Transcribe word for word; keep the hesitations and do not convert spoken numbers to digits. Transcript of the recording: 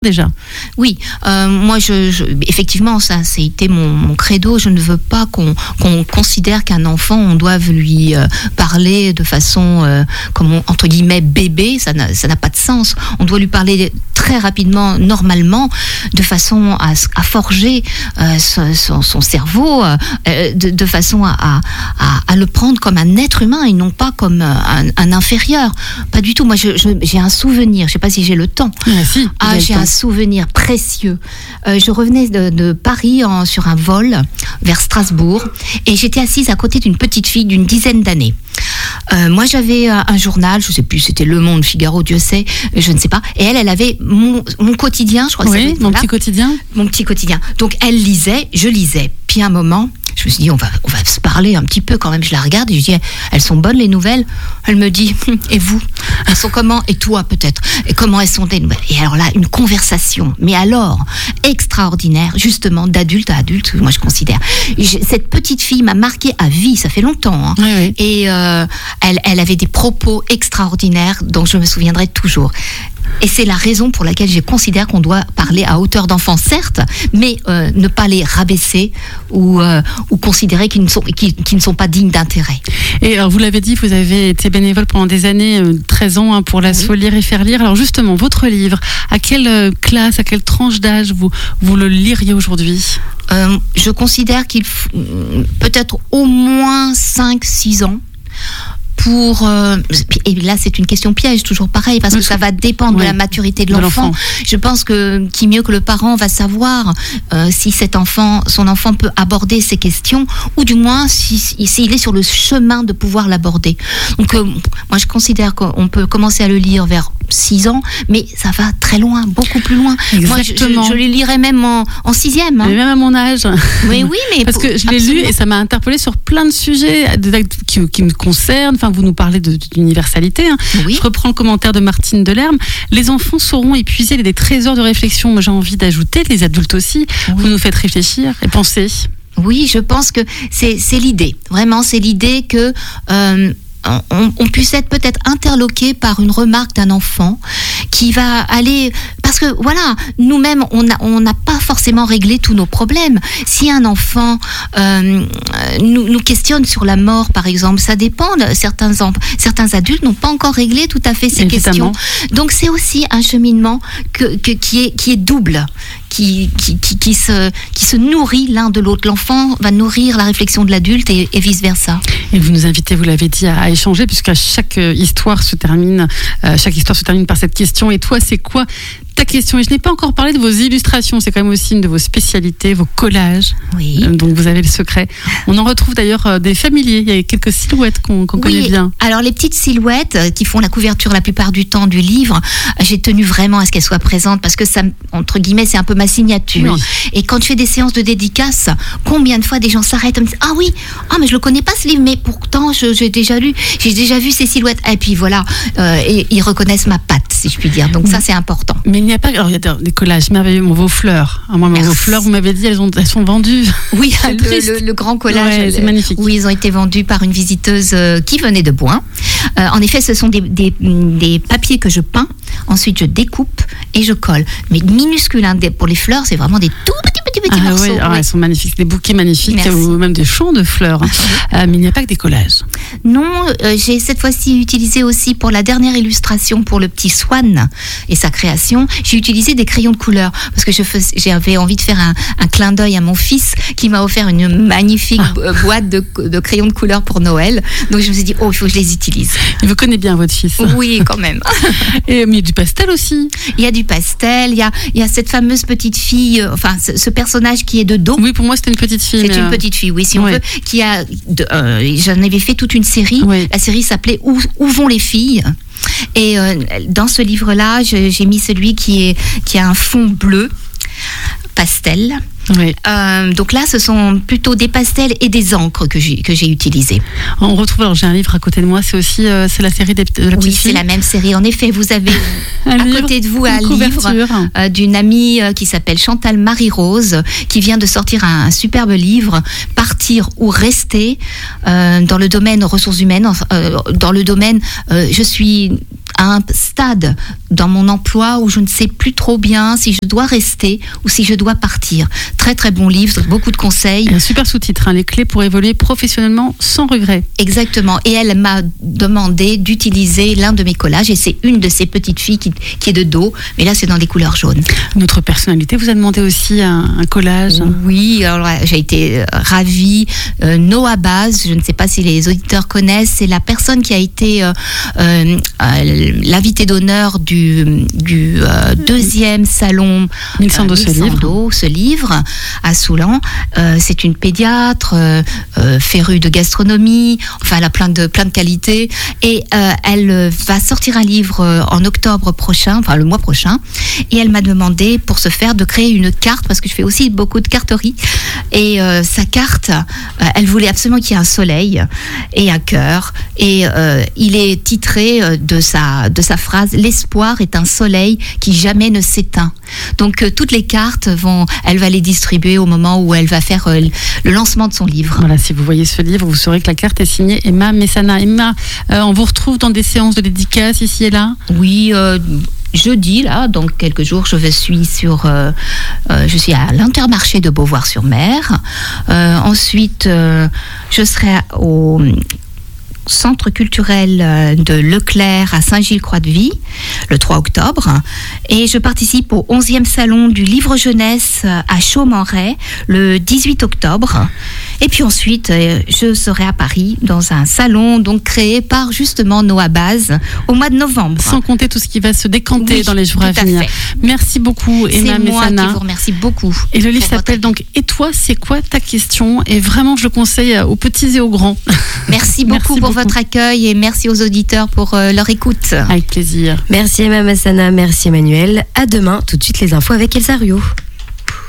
déjà. Oui, euh, moi, je, je, effectivement, ça, ça a été mon, mon credo. Je ne veux pas qu'on, qu'on considère qu'un enfant, on doive lui euh, parler de façon, euh, comme on, entre guillemets, bébé. Ça n'a, ça n'a pas de sens. On doit lui parler très rapidement, normalement, de façon à, à forger euh, son, son cerveau, euh, de, de façon à, à, à le prendre comme un être humain et non pas comme un, un inférieur. Pas du tout. Moi, je, je, j'ai un souvenir. Je ne sais pas si j'ai le temps. Ah, si, ah j'ai un souvenir précieux. Euh, je revenais de, de Paris en, sur un vol vers Strasbourg et j'étais assise à côté d'une petite fille d'une dizaine d'années. Euh, moi, j'avais un, un journal, je ne sais plus, c'était Le Monde, Figaro, Dieu sait, je ne sais pas. Et elle, elle avait mon, mon quotidien, je crois. Oui, que ça avait, mon voilà, petit quotidien. Mon petit quotidien. Donc, elle lisait, je lisais. Puis à un moment, je me suis dit, on va, on va se parler un petit peu quand même. Je la regarde et je dis, elles sont bonnes les nouvelles? Elle me dit, et vous? Elles sont comment? Et toi peut-être? Et comment elles sont les nouvelles? Et alors là, une conversation, mais alors, extraordinaire, justement, d'adulte à adulte, moi je considère. Cette petite fille m'a marquée à vie, ça fait longtemps. Hein. Oui, oui. Et euh, elle, elle avait des propos extraordinaires dont je me souviendrai toujours. Et c'est la raison pour laquelle je considère qu'on doit parler à hauteur d'enfant, certes, mais euh, ne pas les rabaisser ou, euh, ou considérer qu'ils ne, sont, qu'ils, qu'ils ne sont pas dignes d'intérêt. Et alors, vous l'avez dit, vous avez été bénévole pendant des années, euh, treize ans, hein, pour l'asso Lire et Faire Lire. Alors justement, votre livre, à quelle euh, classe, à quelle tranche d'âge vous, vous le liriez aujourd'hui ? euh, Je considère qu'il faut peut-être au moins cinq six ans. Pour euh, et là c'est une question piège, toujours pareil, parce que ça va dépendre oui, de la maturité de, de l'enfant. l'enfant. Je pense que qui mieux que le parent va savoir euh, si cet enfant, son enfant peut aborder ces questions, ou du moins si, si, s'il est sur le chemin de pouvoir l'aborder. Donc euh, moi je considère qu'on peut commencer à le lire vers six ans, mais ça va très loin, beaucoup plus loin. Exactement. Moi je, je, je le lirais même en, en sixième. Hein. Même à mon âge. Oui, oui, mais parce que je l'ai absolument. lu et ça m'a interpellée sur plein de sujets qui, qui me concernent. Enfin, vous nous parlez de, d'universalité. Hein. Oui. Je reprends le commentaire de Martine Delerme. Les enfants sauront épuiser des trésors de réflexion. Moi, j'ai envie d'ajouter, les adultes aussi. Oui. Vous nous faites réfléchir et penser. Oui, je pense que c'est, c'est l'idée. Vraiment, c'est l'idée que euh, on, on puisse être peut-être interloqué par une remarque d'un enfant qui va aller... Parce que voilà, nous-mêmes, on n'a on n'a pas forcément réglé tous nos problèmes. Si un enfant euh, nous, nous questionne sur la mort, par exemple, ça dépend. Certains, certains adultes n'ont pas encore réglé tout à fait ces Évidemment. questions. Donc c'est aussi un cheminement que, que, qui, est, qui est double. Qui, qui, qui, qui, se, qui se nourrit l'un de l'autre. L'enfant va nourrir la réflexion de l'adulte et, et vice-versa. Et vous nous invitez, vous l'avez dit, à, à échanger, puisqu'à chaque histoire se termine, euh, chaque histoire se termine par cette question. Et toi, c'est quoi ta question? Et je n'ai pas encore parlé de vos illustrations, c'est quand même aussi une de vos spécialités, vos collages. Oui. Euh, donc vous avez le secret. On en retrouve d'ailleurs euh, des familiers, il y a quelques silhouettes qu'on, qu'on oui. connaît bien. Alors les petites silhouettes euh, qui font la couverture la plupart du temps du livre, euh, j'ai tenu vraiment à ce qu'elles soient présentes parce que ça, entre guillemets, c'est un peu ma signature. Oui. Et quand je fais des séances de dédicaces, combien de fois des gens s'arrêtent et me disent ah oui, ah mais je le connais pas ce livre, mais pourtant je, j'ai déjà lu, j'ai déjà vu ces silhouettes. Et puis voilà, euh, et, ils reconnaissent ma patte, si je puis dire. Donc oui. ça c'est important. Mais il n'y a pas, alors il y a des collages merveilleux, vos fleurs. Moi, vos fleurs, vous m'avez dit, elles, ont, elles sont vendues. Oui, le, le, le grand collage. Ouais, c'est magnifique. Oui, ils ont été vendus par une visiteuse euh, qui venait de Boin. Euh, en effet, ce sont des, des, des papiers que je peins. Ensuite, je découpe et je colle. Mais minuscules, hein, pour les fleurs, c'est vraiment des tout petits, petits, petits ah, morceaux. Oui, ah, oui. Elles sont magnifiques, des bouquets magnifiques, Merci. ou même des champs de fleurs. euh, mais il n'y a pas que des collages. Non, euh, j'ai cette fois-ci utilisé aussi pour la dernière illustration pour le petit Swan et sa création, j'ai utilisé des crayons de couleur parce que je fais, j'avais envie de faire un, un clin d'œil à mon fils qui m'a offert une magnifique ah. boîte de, de crayons de couleur pour Noël. Donc je me suis dit, oh, il faut que je les utilise. Il vous connaît bien, votre fils. Oui, quand même. Et, mais il y a du pastel aussi. Il y a du pastel, il y a, il y a cette fameuse petite fille, euh, enfin ce, ce personnage qui est de dos. Oui, pour moi c'était une petite fille. C'est mais... une petite fille, oui, si on ouais. veut. Qui a, de, euh, j'en avais fait toute une série. Ouais. La série s'appelait Où, où vont les filles ? Et euh, dans ce livre-là, je, j'ai mis celui qui, est, qui a un fond bleu, pastel. Oui. Euh, donc là, ce sont plutôt des pastels et des encres que j'ai, que j'ai utilisées. On retrouve, alors j'ai un livre à côté de moi, c'est aussi euh, c'est la série des, de la petite Oui, fille. c'est la même série. En effet, vous avez un à livre, côté de vous un couverture. livre euh, d'une amie euh, qui s'appelle Chantal Marie-Rose, qui vient de sortir un, un superbe livre, Partir ou rester, euh, dans le domaine ressources humaines, euh, dans le domaine, euh, je suis à un stade dans mon emploi où je ne sais plus trop bien si je dois rester ou si je dois partir. Très très bon livre, beaucoup de conseils. Et un super sous-titre, hein, les clés pour évoluer professionnellement sans regret. Exactement. Et elle m'a demandé d'utiliser l'un de mes collages et c'est une de ces petites filles qui, qui est de dos, mais là c'est dans des couleurs jaunes. Notre personnalité vous a demandé aussi un, un collage. Oui, alors j'ai été ravie. Euh, Noah Baz, je ne sais pas si les auditeurs connaissent, c'est la personne qui a été euh, euh, l'invité d'honneur du, du euh, deuxième salon Mille Sando, euh, ce livre. ce livre à Soulan. Euh, c'est une pédiatre euh, euh, férue de gastronomie. Enfin, elle a plein de plein de qualités et euh, elle va sortir un livre en octobre prochain, enfin le mois prochain. Et elle m'a demandé pour ce faire de créer une carte parce que je fais aussi beaucoup de carterie. Et euh, sa carte, euh, elle voulait absolument qu'il y ait un soleil et un cœur. Et euh, il est titré de sa de sa phrase: l'espoir est un soleil qui jamais ne s'éteint. Donc euh, toutes les cartes vont, elle va les distribuer au moment où elle va faire euh, le lancement de son livre. Voilà, si vous voyez ce livre, vous saurez que la carte est signée Emma Messana. Emma, euh, on vous retrouve dans des séances de dédicaces ici et là? Oui. Euh, Jeudi, là, dans quelques jours, je suis sur, euh, euh, je suis à l'Intermarché de Beauvoir-sur-Mer. Euh, ensuite, euh, je serai au Centre culturel de Leclerc à Saint-Gilles-Croix-de-Vie le trois octobre et je participe au onzième salon du livre jeunesse à Chaumes-en-Retz le dix-huit octobre et puis ensuite je serai à Paris dans un salon donc créé par justement Noah Baz au mois de novembre. Sans compter tout ce qui va se décanter oui, dans les jours à venir. Merci beaucoup Emma Messana. C'est moi qui vous remercie beaucoup. Et le livre s'appelle donc Et toi, c'est quoi ta question? Et vraiment je le conseille aux petits et aux grands. Merci beaucoup merci pour beaucoup. votre accueil et merci aux auditeurs pour euh, leur écoute. Avec plaisir. Merci Emma Messana, merci Emmanuel. À demain, tout de suite les infos avec Elsa Ruot.